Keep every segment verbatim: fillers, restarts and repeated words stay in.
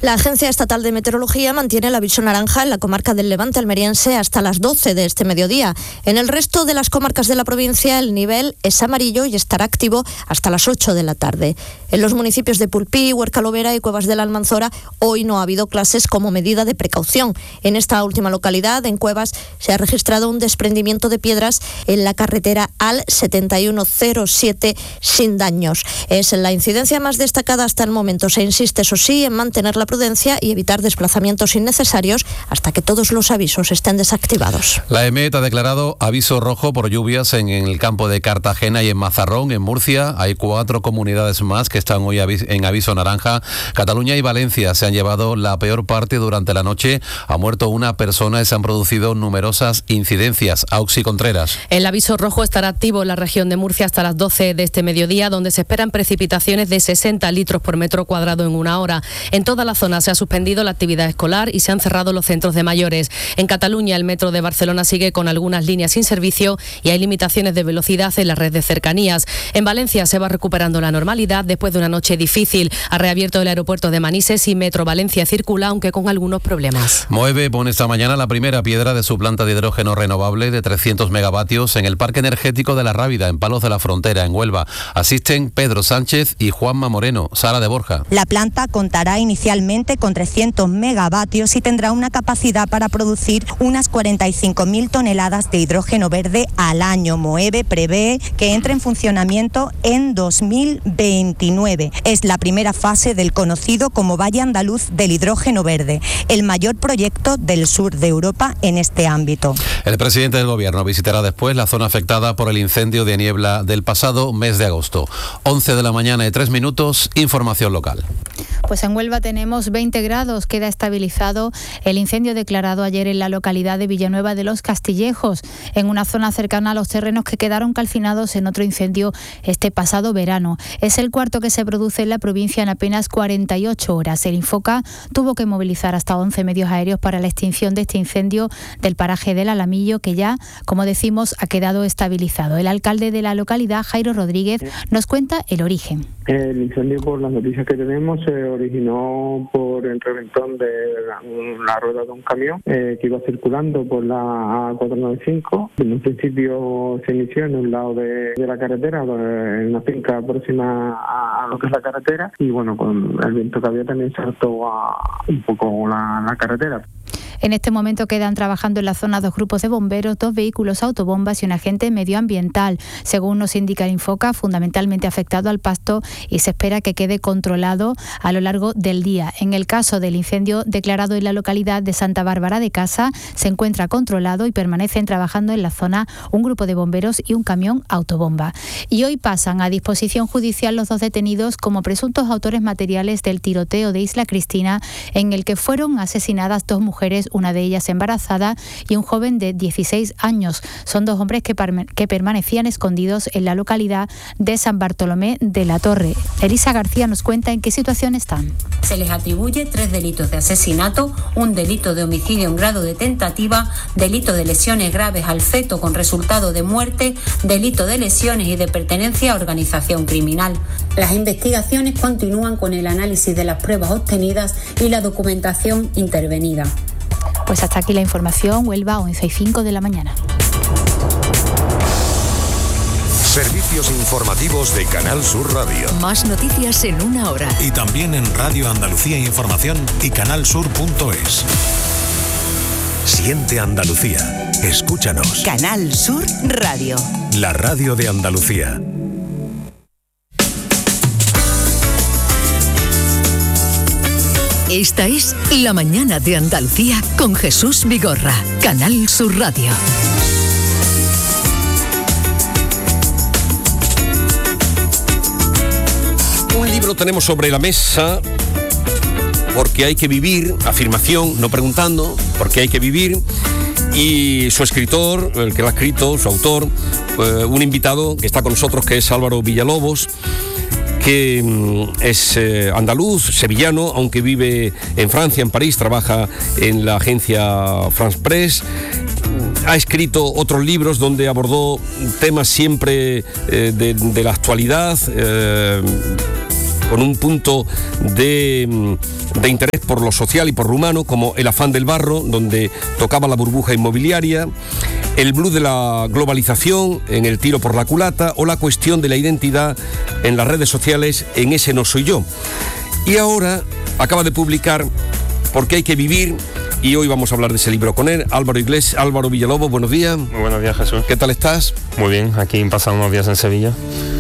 La Agencia Estatal de Meteorología mantiene el aviso naranja en la comarca del Levante almeriense hasta las doce de este mediodía. En el resto de las comarcas de la provincia el nivel es amarillo y estará activo hasta las ocho de la tarde. En los municipios de Pulpí, Huerca-Lovera y Cuevas de la Almanzora hoy no ha habido clases como medida de precaución. En esta última localidad, en Cuevas, se ha registrado un desprendimiento de piedras en la carretera A L setenta y uno cero siete sin daños. Es la incidencia más destacada hasta el momento. Se insiste, eso sí, en mantener la prudencia y evitar desplazamientos innecesarios hasta que todos los avisos estén desactivados. La EMET ha declarado aviso rojo por lluvias en el campo de Cartagena y en Mazarrón, en Murcia. Hay cuatro comunidades más que están hoy en aviso naranja. Cataluña y Valencia se han llevado la peor parte durante la noche. Ha muerto una persona y se han producido numerosas incidencias. Auxi Contreras. El aviso rojo estará activo en la región de Murcia hasta las doce de este mediodía, donde se esperan precipitaciones de sesenta litros por metro cuadrado en una hora. En toda la zona se ha suspendido la actividad escolar y se han cerrado los centros de mayores. En Cataluña, el metro de Barcelona sigue con algunas líneas sin servicio y hay limitaciones de velocidad en la red de cercanías. En Valencia se va recuperando la normalidad después de una noche difícil. Ha reabierto el aeropuerto de Manises y Metro Valencia circula, aunque con algunos problemas. Moeve pone esta mañana la primera piedra de su planta de hidrógeno renovable de trescientos megavatios en el Parque Energético de La Rábida, en Palos de la Frontera, en Huelva. Asisten Pedro Sánchez y Juanma Moreno. Sara de Borja. La planta contará inicialmente con trescientos megavatios y tendrá una capacidad para producir unas cuarenta y cinco mil toneladas de hidrógeno verde al año. Moeve prevé que entre en funcionamiento en dos mil veintinueve. Es la primera fase del conocido como Valle Andaluz del Hidrógeno Verde, el mayor proyecto del sur de Europa en este ámbito. El presidente del Gobierno visitará después la zona afectada por el incendio de niebla del pasado mes de agosto. once de la mañana y tres minutos, información local. Pues en Huelva tenemos veinte grados, queda estabilizado el incendio declarado ayer en la localidad de Villanueva de los Castillejos, en una zona cercana a los terrenos que quedaron calcinados en otro incendio este pasado verano. Es el cuarto que se produce en la provincia en apenas cuarenta y ocho horas. El Infoca tuvo que movilizar hasta once medios aéreos para la extinción de este incendio del paraje del Alamillo, que ya, como decimos, ha quedado estabilizado. El alcalde de la localidad, Jairo Rodríguez, nos cuenta el origen. El incendio, por las noticias que tenemos, se originó por el reventón de la rueda de un camión eh, que iba circulando por la A cuatrocientos noventa y cinco. En un principio se inició en un lado de, de la carretera, en una finca próxima a, a lo que es la carretera, y bueno, con el viento que había también saltó a un poco la, la carretera. En este momento quedan trabajando en la zona dos grupos de bomberos, dos vehículos autobombas y un agente medioambiental. Según nos indica el Infoca, fundamentalmente afectado al pasto y se espera que quede controlado a lo largo del día. En el caso del incendio declarado en la localidad de Santa Bárbara de Casa, se encuentra controlado y permanecen trabajando en la zona un grupo de bomberos y un camión autobomba. Y hoy pasan a disposición judicial los dos detenidos como presuntos autores materiales del tiroteo de Isla Cristina, en el que fueron asesinadas dos mujeres, una de ellas embarazada, y un joven de dieciséis años. Son dos hombres que, que permanecían escondidos en la localidad de San Bartolomé de la Torre. Elisa García nos cuenta en qué situación están. Se les atribuye tres delitos de asesinato, un delito de homicidio en grado de tentativa, delito de lesiones graves al feto con resultado de muerte, delito de lesiones y de pertenencia a organización criminal. Las investigaciones continúan con el análisis de las pruebas obtenidas y la documentación intervenida. Pues hasta aquí la información. Huelva, once y cinco de la mañana. Servicios informativos de Canal Sur Radio. Más noticias en una hora. Y también en Radio Andalucía Información y canalsur punto es. Siente Andalucía. Escúchanos. Canal Sur Radio. La radio de Andalucía. Esta es La Mañana de Andalucía con Jesús Vigorra. Canal Sur Radio. Un libro tenemos sobre la mesa porque hay que vivir, afirmación, no preguntando, porque hay que vivir, y su escritor, el que lo ha escrito, su autor, eh, un invitado que está con nosotros, que es Álvaro Villalobos, que es eh, andaluz, sevillano, aunque vive en Francia, en París, trabaja en la agencia France Press. Ha escrito otros libros donde abordó temas siempre eh, de, de la actualidad, eh, con un punto de, de interés por lo social y por lo humano, como El afán del barro, donde tocaba la burbuja inmobiliaria, el blues de la globalización en El tiro por la culata, o la cuestión de la identidad en las redes sociales en Ese no soy yo. Y ahora acaba de publicar Porque hay que vivir, y hoy vamos a hablar de ese libro con él. Álvaro Iglesias, Álvaro Villalobos, buenos días. Muy buenos días, Jesús. ¿Qué tal estás? Muy bien, aquí pasando unos días en Sevilla.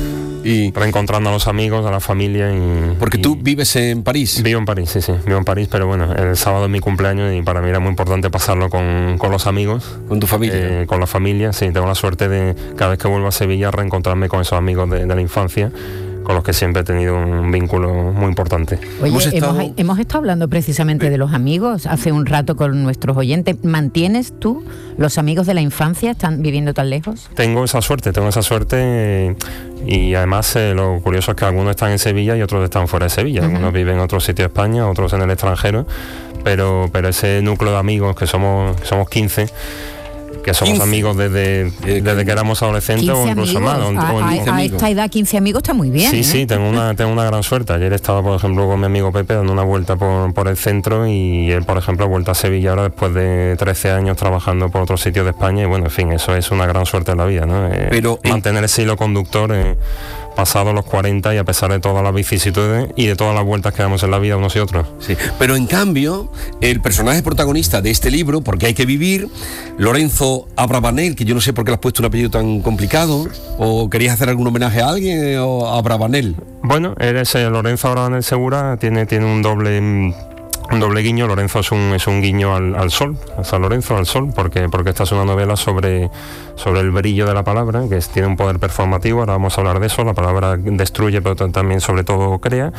Y reencontrando a los amigos, a la familia y... Porque y, tú vives en París. Vivo en París, sí, sí, vivo en París, pero bueno, el sábado es mi cumpleaños y para mí era muy importante pasarlo con, con los amigos. ¿Con tu familia? Eh, con la familia, sí, tengo la suerte de cada vez que vuelvo a Sevilla reencontrarme con esos amigos de, de la infancia, con los que siempre he tenido un vínculo muy importante. Oye, hemos estado, hemos, hemos estado hablando precisamente de los amigos hace un rato con nuestros oyentes. ¿Mantienes tú los amigos de la infancia? ¿Están viviendo tan lejos? Tengo esa suerte, tengo esa suerte eh, y además eh, lo curioso es que algunos están en Sevilla y otros están fuera de Sevilla. Uh-huh. Algunos viven en otro sitio de España, otros en el extranjero, pero, pero ese núcleo de amigos, que somos, somos quince, que somos quince amigos desde, desde que éramos adolescentes o incluso amigos, más. A, o, a, a esta edad quince amigos está muy bien. Sí, ¿eh? sí, tengo una, tengo una gran suerte. Ayer estaba, por ejemplo, con mi amigo Pepe dando una vuelta por, por el centro y él, por ejemplo, ha vuelto a Sevilla ahora después de trece años trabajando por otros sitios de España y bueno, en fin, eso es una gran suerte en la vida, ¿no? Eh, Pero, mantener ese hilo conductor eh, pasado los cuarenta y a pesar de todas las vicisitudes y de todas las vueltas que damos en la vida unos y otros. Sí, pero en cambio, el personaje protagonista de este libro, Porque hay que vivir, Lorenzo Abravanel, que yo no sé por qué le has puesto un apellido tan complicado, o querías hacer algún homenaje a alguien, o a Abravanel. Bueno, eres eh, Lorenzo Abravanel Segura, tiene, tiene un doble... Mm, un doble guiño. Lorenzo es un, es un guiño al, al sol, a San Lorenzo, al sol, porque, porque esta es una novela sobre, sobre el brillo de la palabra, que es, tiene un poder performativo, ahora vamos a hablar de eso, la palabra destruye, pero también sobre todo crea.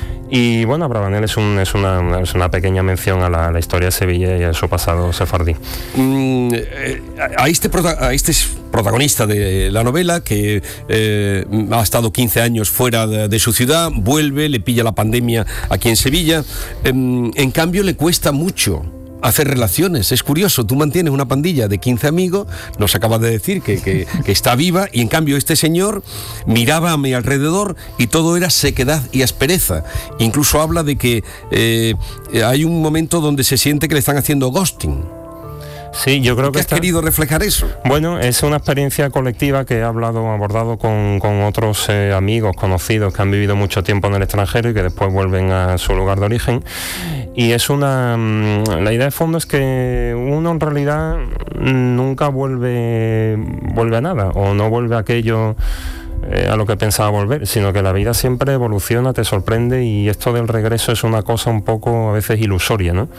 Y bueno, Abravanel es, un, es, una, es una pequeña mención a la, a la historia de Sevilla y a su pasado sefardí. Mm, eh, a, este prota- a este protagonista de la novela, que eh, ha estado quince años fuera de, de su ciudad, vuelve, le pilla la pandemia aquí en Sevilla, eh, en cambio le cuesta mucho hacer relaciones. Es curioso, tú mantienes una pandilla de quince amigos, nos acabas de decir que, que, que está viva, y en cambio este señor miraba a mi alrededor y todo era sequedad y aspereza. Incluso habla de que eh, hay un momento donde se siente que le están haciendo ghosting. Sí, yo creo que has está... querido reflejar eso. Bueno, es una experiencia colectiva que he hablado, abordado con, con otros eh, amigos, conocidos que han vivido mucho tiempo en el extranjero y que después vuelven a su lugar de origen. Y es una... La idea de fondo es que uno en realidad nunca vuelve, vuelve a nada, o no vuelve a aquello eh, a lo que pensaba volver, sino que la vida siempre evoluciona, te sorprende, y esto del regreso es una cosa un poco a veces ilusoria, ¿no?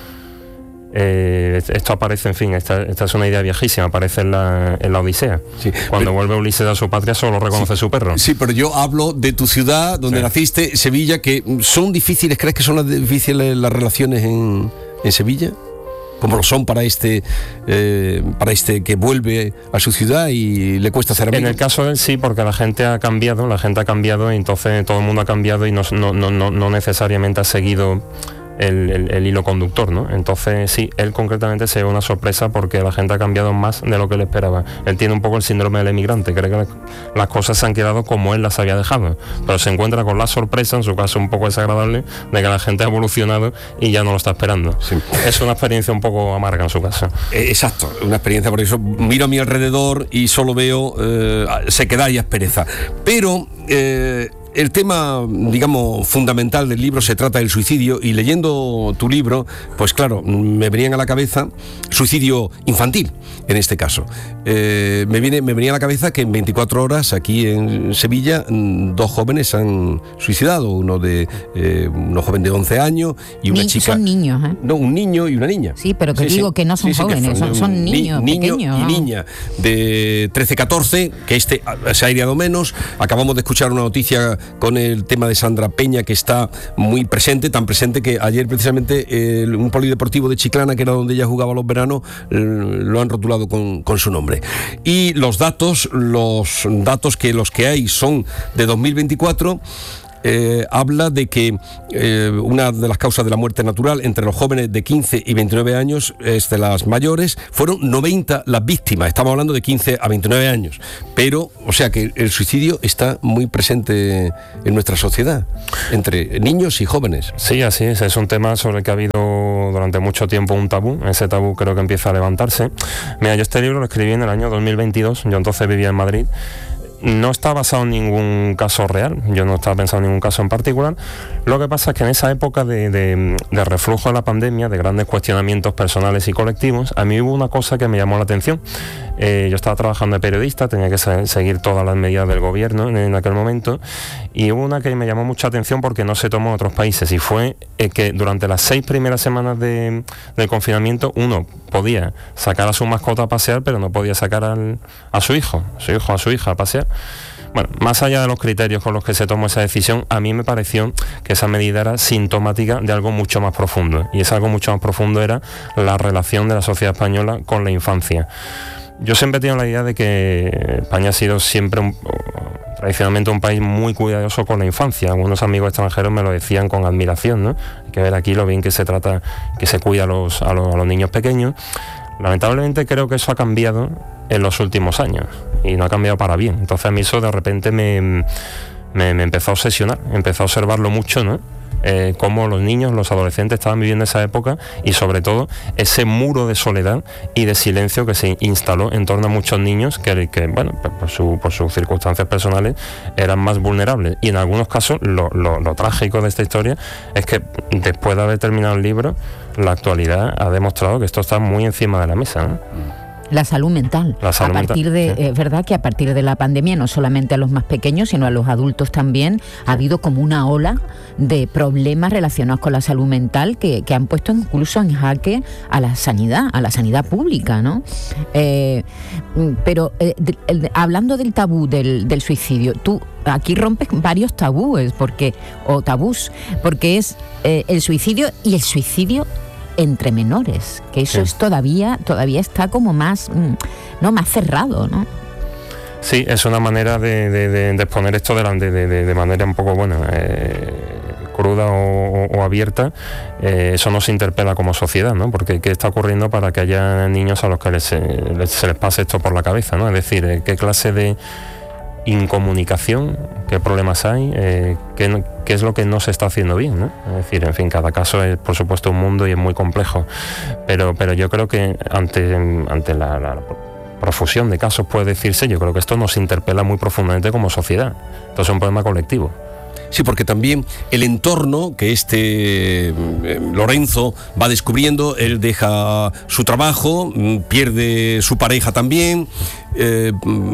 Eh, esto aparece, en fin, esta, esta es una idea viejísima, aparece en la, en la Odisea. Sí, Cuando pero, vuelve Ulises a su patria solo reconoce sí, su perro. Sí, pero yo hablo de tu ciudad, donde sí. naciste, Sevilla, que son difíciles. ¿Crees que son las difíciles las relaciones en, en Sevilla? Como lo son para este eh, para este que vuelve a su ciudad y le cuesta hacer amigos. En el caso de él sí, porque la gente ha cambiado, la gente ha cambiado, y entonces todo el mundo ha cambiado y no, no, no, no necesariamente ha seguido El, el, el hilo conductor, ¿no? Entonces sí, él concretamente se ve una sorpresa porque la gente ha cambiado más de lo que él esperaba. Él tiene un poco el síndrome del emigrante, cree que las, las cosas se han quedado como él las había dejado, pero se encuentra con la sorpresa, en su caso un poco desagradable, de que la gente ha evolucionado y ya no lo está esperando. Sí. Es una experiencia un poco amarga en su caso. Eh, exacto, una experiencia, por eso miro a mi alrededor y solo veo eh, sequedad y aspereza. Pero eh, el tema, digamos, fundamental del libro se trata del suicidio, y leyendo tu libro, pues claro, me venían a la cabeza suicidio infantil, en este caso. Eh, me, viene, me venía a la cabeza que en veinticuatro horas aquí en Sevilla dos jóvenes han suicidado, uno de eh, uno joven de once años y una Ni, chica... Son niños, ¿eh? No, un niño y una niña. Sí, pero que sí, digo sí. que no son sí, sí, jóvenes, son, son niños ni, niño pequeños. y ¿no? niña de trece catorce, que este se ha aireado menos. Acabamos de escuchar una noticia con el tema de Sandra Peña, que está muy presente, tan presente que ayer precisamente eh, un polideportivo de Chiclana, que era donde ella jugaba los veranos, eh, lo han rotulado con, con su nombre. Y los datos, los datos que los que hay son de dos mil veinticuatro. eh, habla de que eh, una de las causas de la muerte natural entre los jóvenes de quince y veintinueve años es de las mayores. Fueron noventa las víctimas, estamos hablando de quince a veintinueve años, pero, o sea que el suicidio está muy presente en nuestra sociedad, entre niños y jóvenes. Sí, así es, es un tema sobre el que ha habido durante mucho tiempo un tabú. Ese tabú creo que empieza a levantarse. Mira, yo este libro lo escribí en el año dos mil veintidós, yo entonces vivía en Madrid. No está basado en ningún caso real, yo no estaba pensando en ningún caso en particular. Lo que pasa es que en esa época de, de, de reflujo de la pandemia, de grandes cuestionamientos personales y colectivos, a mí hubo una cosa que me llamó la atención. Eh, yo estaba trabajando de periodista, tenía que se, seguir todas las medidas del gobierno en, en aquel momento, y hubo una que me llamó mucha atención porque no se tomó en otros países, y fue eh, que durante las seis primeras semanas de, del confinamiento uno podía sacar a su mascota a pasear, pero no podía sacar al, a su hijo, a su hijo, a su hija a pasear. Bueno, más allá de los criterios con los que se tomó esa decisión, a mí me pareció que esa medida era sintomática de algo mucho más profundo, y ese algo mucho más profundo era la relación de la sociedad española con la infancia. Yo siempre he tenido la idea de que España ha sido siempre un, tradicionalmente un país muy cuidadoso con la infancia. Algunos amigos extranjeros me lo decían con admiración, ¿no? Hay que ver aquí lo bien que se trata, que se cuida a los, a los, a los niños pequeños. Lamentablemente creo que eso ha cambiado en los últimos años, y no ha cambiado para bien. Entonces a mí eso de repente me, me, me empezó a obsesionar, empezó a observarlo mucho, ¿no? Eh, cómo los niños, los adolescentes estaban viviendo esa época, y sobre todo ese muro de soledad y de silencio que se instaló en torno a muchos niños que, que bueno, por, su, por sus circunstancias personales eran más vulnerables. Y en algunos casos lo, lo, lo trágico de esta historia es que después de haber terminado el libro, la actualidad ha demostrado que esto está muy encima de la mesa, ¿no? La salud mental. La salud a partir mental, de, sí. Es verdad que a partir de la pandemia, no solamente a los más pequeños, sino a los adultos también, ha habido como una ola de problemas relacionados con la salud mental que, que han puesto incluso en jaque a la sanidad, a la sanidad pública, ¿no? Eh, pero eh, de, de, hablando del tabú del, del suicidio, tú aquí rompes varios tabúes, porque o tabús, porque es eh, el suicidio y el suicidio entre menores, que eso sí. es todavía todavía está como más no más cerrado, ¿no? Sí, es una manera de, de, de, de exponer esto de, de, de, de manera un poco bueno eh, cruda o, o abierta. Eh, eso nos interpela como sociedad, ¿no? Porque ¿qué está ocurriendo para que haya niños a los que les, les, se les pase esto por la cabeza, ¿no? Es decir, eh, qué clase de incomunicación, qué problemas hay, eh, qué, qué es lo que no se está haciendo bien, ¿no? Es decir, en fin, cada caso es por supuesto un mundo y es muy complejo, pero, pero yo creo que ante, ante la, la profusión de casos, puede decirse, yo creo que esto nos interpela muy profundamente como sociedad. Esto es un problema colectivo. Sí, porque también el entorno que este eh, Lorenzo va descubriendo, él deja su trabajo, pierde su pareja también, eh,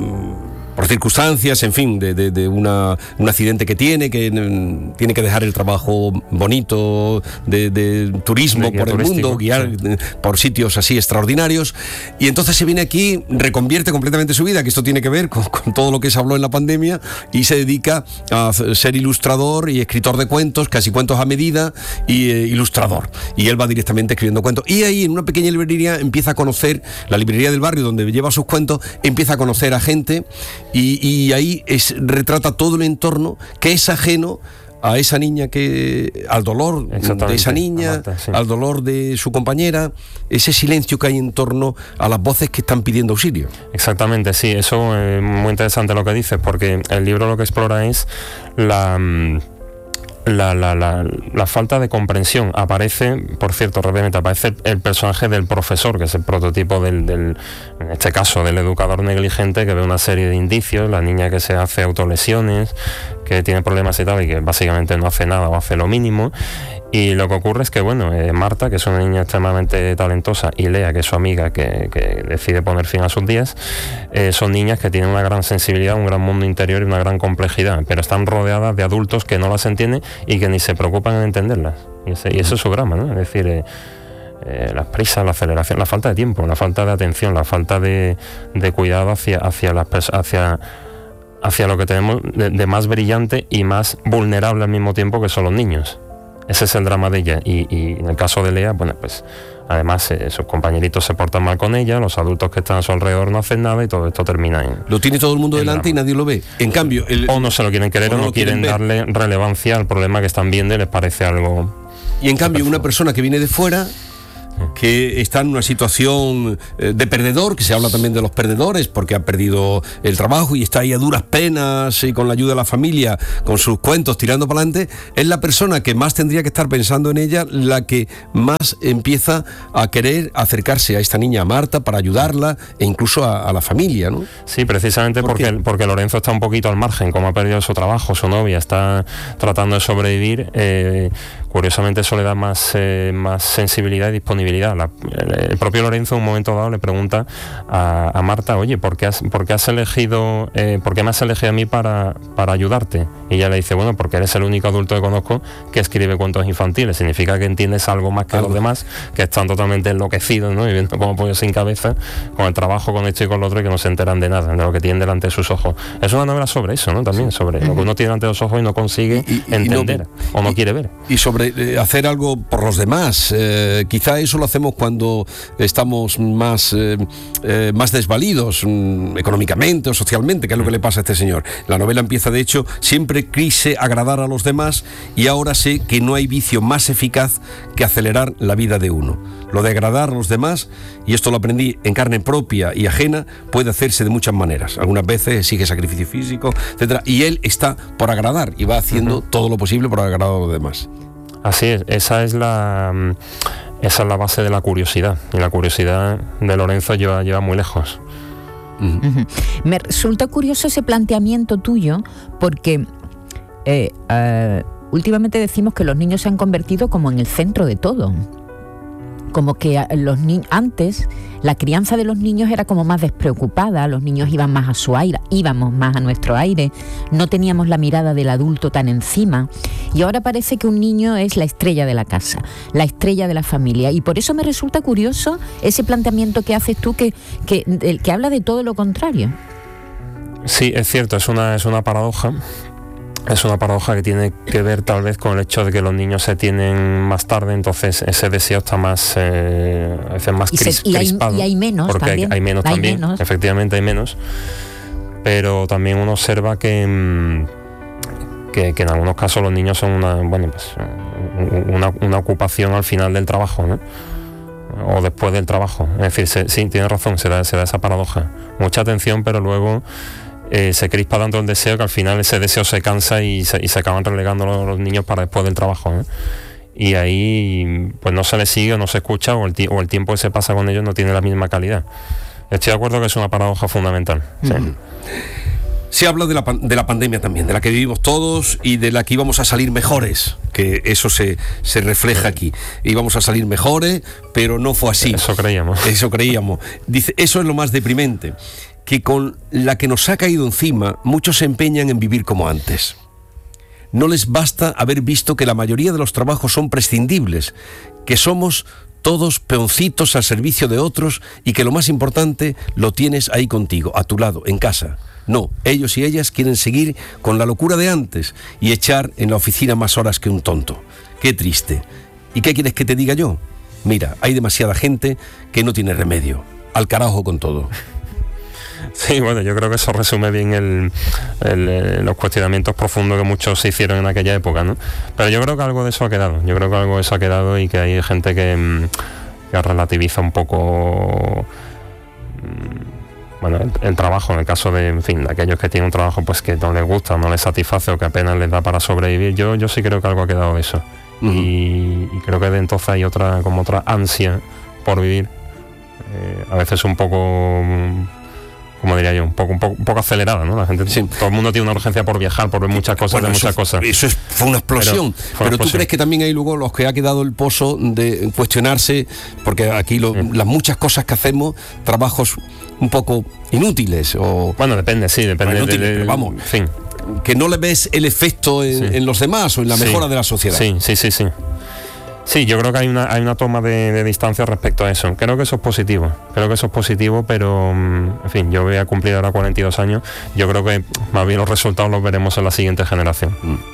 por circunstancias, en fin, de, de, de una, un accidente que tiene, que mm, tiene que dejar el trabajo bonito de, de turismo de por el mundo, guiar sí. por sitios así extraordinarios, y entonces se viene aquí, reconvierte completamente su vida, que esto tiene que ver con, con todo lo que se habló en la pandemia, y se dedica a ser ilustrador y escritor de cuentos, casi cuentos a medida, y eh, ilustrador, y él va directamente escribiendo cuentos, y ahí en una pequeña librería empieza a conocer, la librería del barrio donde lleva sus cuentos, empieza a conocer a gente. Y, y ahí es, retrata todo el entorno que es ajeno a esa niña, que al dolor de esa niña, Marta, sí. al dolor de su compañera, ese silencio que hay en torno a las voces que están pidiendo auxilio. Exactamente, sí, eso es muy interesante lo que dices, porque el libro lo que explora es la... La, la, la, la falta de comprensión. Aparece, por cierto, rápidamente, aparece el personaje del profesor, que es el prototipo del, del, en este caso, del educador negligente, que ve una serie de indicios, la niña que se hace autolesiones, que tiene problemas y tal, y que básicamente no hace nada o hace lo mínimo. Y lo que ocurre es que, bueno, eh, Marta, que es una niña extremadamente talentosa, y Lea, que es su amiga, que, que decide poner fin a sus días, eh, son niñas que tienen una gran sensibilidad, un gran mundo interior y una gran complejidad, pero están rodeadas de adultos que no las entienden y que ni se preocupan en entenderlas. Y, ese, y eso es su drama, ¿no? Es decir, eh, eh, las prisas, la aceleración, la falta de tiempo, la falta de atención, la falta de, de cuidado hacia, hacia las personas, hacia... hacia lo que tenemos de, de más brillante y más vulnerable al mismo tiempo, que son los niños. ese es el drama de ella. Y, y en el caso de Lea, bueno, pues además eh, sus compañeritos se portan mal con ella, los adultos que están a su alrededor no hacen nada y todo esto termina en... Lo tiene todo el mundo delante drama. Y nadie lo ve. En cambio... El, o no se lo quieren querer o no, no quieren, quieren darle relevancia al problema que están viendo y les parece algo... Y en cambio una persona que viene de fuera, que está en una situación de perdedor, que se habla también de los perdedores porque ha perdido el trabajo y está ahí a duras penas y con la ayuda de la familia, con sus cuentos tirando para adelante, es la persona que más tendría que estar pensando en ella, la que más empieza a querer acercarse a esta niña, a Marta, para ayudarla e incluso a, a la familia, ¿no? Sí, precisamente ¿Por porque, porque Lorenzo está un poquito al margen, como ha perdido su trabajo, su novia, está tratando de sobrevivir. eh, Curiosamente eso le da más, eh, más sensibilidad y disponibilidad. La, el, el propio Lorenzo en un momento dado le pregunta a, a Marta, oye, ¿por qué has, por qué has elegido, eh, por qué me has elegido a mí para, para ayudarte? Y ella le dice, bueno, porque eres el único adulto que conozco que escribe cuentos infantiles. Significa que entiendes algo más que algo. Los demás, que están totalmente enloquecidos, ¿no? Y viendo como pollo sin cabeza, con el trabajo, con esto y con lo otro, y que no se enteran de nada, de lo que tienen delante de sus ojos. Es una novela sobre eso, ¿no? También, sobre lo que uno tiene delante de los ojos y no consigue y, y, entender y no, o no y, quiere ver. Y sobre hacer algo por los demás, eh, quizá eso lo hacemos cuando estamos más, eh, eh, más desvalidos mm, económicamente o socialmente, que es lo que le pasa a este señor. La novela empieza, de hecho, siempre quise agradar a los demás y ahora sé que no hay vicio más eficaz que acelerar la vida de uno. Lo de agradar a los demás, y esto lo aprendí en carne propia y ajena, puede hacerse de muchas maneras. Algunas veces exige sacrificio físico, etcétera, y él está por agradar y va haciendo uh-huh. todo lo posible por agradar a los demás. Así es, esa es la esa es la base de la curiosidad, y la curiosidad de Lorenzo lleva, lleva muy lejos. Uh-huh. Uh-huh. Me resulta curioso ese planteamiento tuyo, porque eh, uh, últimamente decimos que los niños se han convertido como en el centro de todo. Como que los ni- antes la crianza de los niños era como más despreocupada, los niños iban más a su aire, íbamos más a nuestro aire, no teníamos la mirada del adulto tan encima, y ahora parece que un niño es la estrella de la casa, la estrella de la familia, y por eso me resulta curioso ese planteamiento que haces tú, que, que, el, que habla de todo lo contrario. Sí, es cierto, es una, es una paradoja. Es una paradoja que tiene que ver tal vez con el hecho de que los niños se tienen más tarde, entonces ese deseo está más, eh, a veces más y cris, se, y crispado. Hay, y hay menos porque también. Hay, hay menos hay también, menos. Efectivamente hay menos. Pero también uno observa que, que, que en algunos casos los niños son una, bueno, pues, una, una ocupación al final del trabajo, ¿no? O después del trabajo. Es decir, se, sí, tiene razón, se da, se da esa paradoja. Mucha atención, pero luego... Eh, se crispa tanto el deseo que al final ese deseo se cansa y se, y se acaban relegando los, los niños para después del trabajo, ¿eh? Y ahí pues no se les sigue o no se escucha, o el, ti- o el tiempo que se pasa con ellos no tiene la misma calidad. Estoy de acuerdo que es una paradoja fundamental. ¿Sí? Mm. Se habla de la, de la pandemia también, de la que vivimos todos y de la que íbamos a salir mejores, que eso se, se refleja aquí. Íbamos a salir mejores, pero no fue así. Eso creíamos. Eso creíamos. Dice, eso es lo más deprimente, que con la que nos ha caído encima, muchos se empeñan en vivir como antes. No les basta haber visto que la mayoría de los trabajos son prescindibles, que somos todos peoncitos al servicio de otros y que lo más importante lo tienes ahí contigo, a tu lado, en casa. No, ellos y ellas quieren seguir con la locura de antes y echar en la oficina más horas que un tonto. Qué triste. ¿Y qué quieres que te diga yo? Mira, hay demasiada gente que no tiene remedio. Al carajo con todo. Sí, bueno, yo creo que eso resume bien el, el, eh, los cuestionamientos profundos que muchos se hicieron en aquella época, ¿no? Pero yo creo que algo de eso ha quedado, yo creo que algo de eso ha quedado y que hay gente que, que relativiza un poco bueno, el, el trabajo, en el caso de, en fin, de aquellos que tienen un trabajo pues que no les gusta, no les satisface o que apenas les da para sobrevivir. Yo, yo sí creo que algo ha quedado de eso. Uh-huh. y, y creo que de entonces hay otra, como otra ansia por vivir, eh, a veces un poco... como diría yo, un poco, un poco, un poco acelerada, ¿no? La gente, sí. Todo el mundo tiene una urgencia por viajar, por ver muchas cosas, bueno, de muchas eso, cosas. Eso es, fue una explosión. Pero, pero una explosión. ¿Tú crees que también hay luego los que ha quedado el pozo de cuestionarse, porque aquí lo, sí. las muchas cosas que hacemos, trabajos un poco inútiles? O bueno, depende, sí, depende. Bueno, inútiles, de, de, pero vamos, en fin. Que no le ves el efecto en, sí. en los demás o en la mejora sí. de la sociedad. Sí, sí, sí, sí. Sí, yo creo que hay una, hay una toma de, de distancia respecto a eso. Creo que eso es positivo. Creo que eso es positivo, pero, en fin, yo voy a cumplir ahora cuarenta y dos años. Yo creo que más bien los resultados los veremos en la siguiente generación. Mm.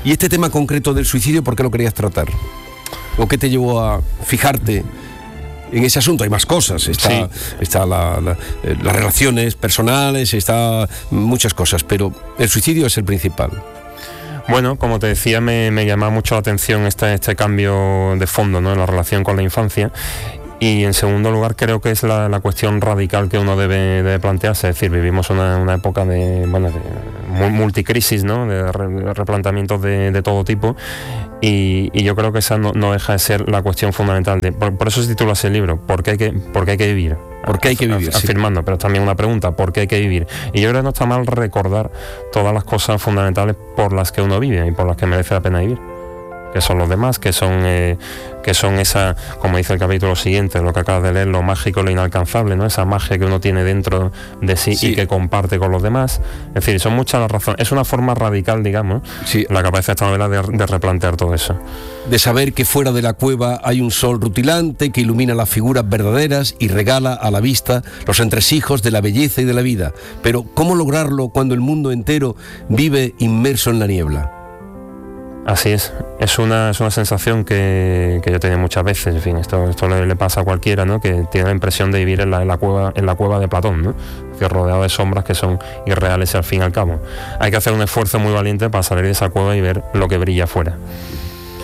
¿Y este tema concreto del suicidio, por qué lo querías tratar? ¿O qué te llevó a fijarte en ese asunto? Hay más cosas, está, sí. está la, la, eh, las relaciones personales, está muchas cosas, pero el suicidio es el principal. Bueno, como te decía, me, me llamaba mucho la atención este, este cambio de fondo, ¿no?, en la relación con la infancia. Y en segundo lugar, creo que es la, la cuestión radical que uno debe, debe plantearse. Es decir, vivimos una, una época de, bueno, de multicrisis, ¿no?, de, re, de replanteamientos de, de todo tipo. Y, y yo creo que esa no, no deja de ser la cuestión fundamental. De, por, por eso se titula ese libro, ¿por qué hay que, por qué hay que vivir? ¿Por qué hay que vivir? Afirmando, sí. Pero también una pregunta, ¿por qué hay que vivir? Y yo creo que no está mal recordar todas las cosas fundamentales por las que uno vive y por las que merece la pena vivir. Que son los demás, que son eh, que son esa, como dice el capítulo siguiente, lo que acabas de leer, lo mágico, lo inalcanzable, ¿no? Esa magia que uno tiene dentro de sí, sí. y que comparte con los demás. Es decir, son muchas las razones. Es una forma radical, digamos, sí. la que aparece esta novela de, de replantear todo eso. De saber que fuera de la cueva hay un sol rutilante que ilumina las figuras verdaderas y regala a la vista los entresijos de la belleza y de la vida. Pero ¿cómo lograrlo cuando el mundo entero vive inmerso en la niebla? Así es, es una, es una sensación que, que yo tenía muchas veces. En fin, esto, esto le, le pasa a cualquiera, ¿no?, que tiene la impresión de vivir en la, en la cueva en la cueva de Platón, ¿no?, que rodeado de sombras que son irreales al fin y al cabo. Hay que hacer un esfuerzo muy valiente para salir de esa cueva y ver lo que brilla afuera.